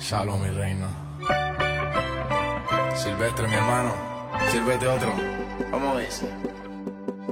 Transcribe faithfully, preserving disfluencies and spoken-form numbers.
Shalom, mi reina. Silvestre, mi hermano. Sírvete otro. Vamos a ver.